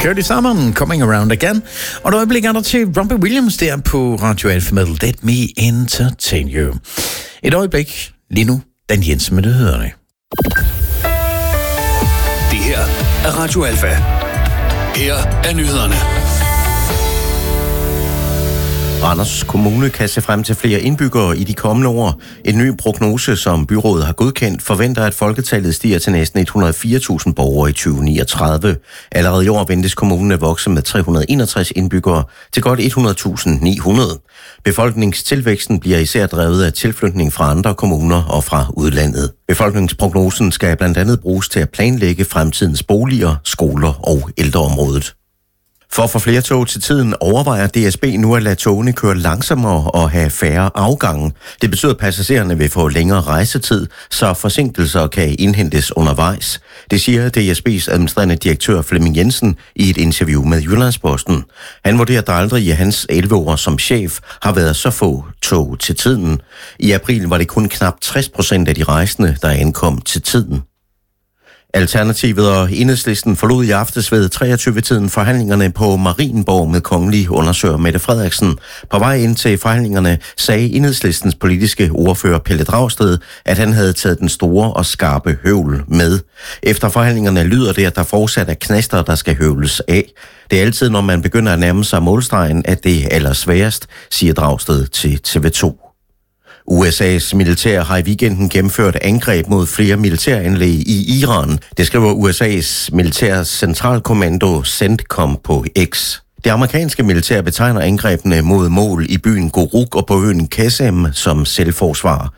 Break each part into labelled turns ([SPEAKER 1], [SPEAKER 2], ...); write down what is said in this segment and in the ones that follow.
[SPEAKER 1] Curtis Salmon, Coming Around Again. Og et øjeblik er der til Robbie Williams der på Radio Alpha med Let Me Entertain You. Et øjeblik, lige nu, Dan Jensen med nyhederne.
[SPEAKER 2] Det her er Radio Alpha. Her er nyhederne.
[SPEAKER 3] Randers Kommune kan se frem til flere indbyggere i de kommende år. En ny prognose, som byrådet har godkendt, forventer, at folketallet stiger til næsten 104.000 borgere i 2039. Allerede i år ventes kommunen at vokse med 361 indbyggere til godt 100.900. Befolkningstilvæksten bliver især drevet af tilflytning fra andre kommuner og fra udlandet. Befolkningsprognosen skal blandt andet bruges til at planlægge fremtidens boliger, skoler og ældreområdet. For at få flere tog til tiden overvejer DSB nu at lade togene køre langsommere og have færre afgange. Det betyder, at passagererne vil få længere rejsetid, så forsinkelser kan indhentes undervejs. Det siger DSB's administrerende direktør Flemming Jensen i et interview med Jyllandsposten. Han vurderer, at der aldrig i hans 11 år som chef har været så få tog til tiden. I april var det kun knap 60% af de rejsende, der ankom til tiden. Alternativet og Enhedslisten forlod i aftes ved 23-tiden forhandlingerne på Marienborg med kongelig undersøger Mette Frederiksen. På vej ind til forhandlingerne sagde Enhedslistens politiske ordfører Pelle Dragsted, at han havde taget den store og skarpe høvl med. Efter forhandlingerne lyder det, at der fortsat er knaster, der skal høvles af. Det er altid, når man begynder at nærme sig målstregen, at det er allersværest, siger Dragsted til TV2. USA's militær har i weekenden gennemført angreb mod flere militæranlæg i Iran. Det skriver USA's militære centralkommando CENTCOM på X. Det amerikanske militær betegner angrebene mod mål i byen Goruk og på øen Qasem som selvforsvar.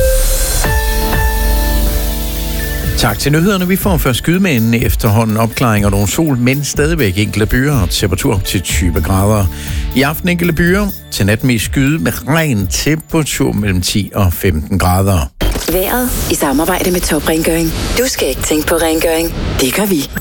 [SPEAKER 1] Tak til nyhederne. Vi får først skyde med en efterhånden opklaring og nogle sol, men stadigvæk enkelte byer og temperatur op til 20 grader. I aften enkelte byer, til nat med skyde med regn, temperatur mellem 10 og 15 grader.
[SPEAKER 4] Vejret i samarbejde med Top Rengøring. Du skal ikke tænke på rengøring. Det gør vi.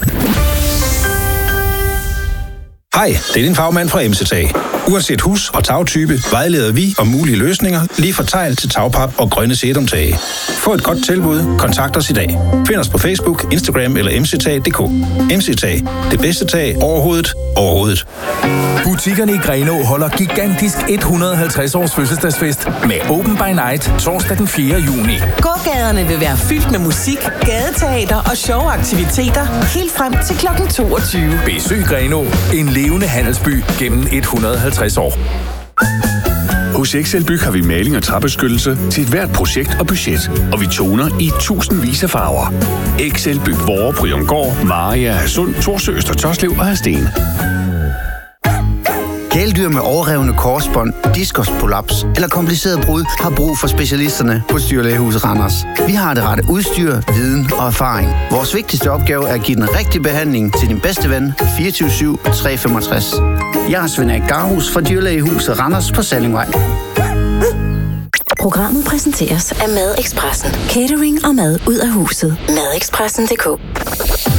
[SPEAKER 5] Hej, det er din fagmand fra MCT. Uanset hus- og tagtype vejleder vi om mulige løsninger, lige fra tegl til tagpap og grønne sedumtage. Få et godt tilbud, kontakt os i dag. Find os på Facebook, Instagram eller mctag.dk. MCT, det bedste tag overhovedet.
[SPEAKER 6] Butikkerne i Grenaa holder gigantisk 150 års fødselsdagsfest med Open by Night torsdag den 4. juni.
[SPEAKER 7] Gågaderne vil være fyldt med musik, gadeteater og sjove aktiviteter helt frem til kl. 22.
[SPEAKER 6] Besøg Grenaa, en levende handelsby gennem 150 år.
[SPEAKER 8] Hos Excelbyg har vi maling og træbeskyttelse til et hvert projekt og budget, og vi toner i tusindvis af farver. Excelbyg Vore, Bryumgård, Maria, Hadsund, Torsø, Øster Toslev og Hadsten.
[SPEAKER 9] Kæledyr med overrevne korsbånd, diskusprolaps eller kompliceret brud har brug for specialisterne på Dyrlægehuset Randers. Vi har det rette udstyr, viden og erfaring. Vores vigtigste opgave er at give den rigtige behandling til din bedste ven 24/7 365. Jeg er Svend Erik Garhus fra Dyrlægehuset Randers på Sallingvej.
[SPEAKER 4] Programmet præsenteres af Madekspressen. Catering og mad ud af huset. Madekspressen.dk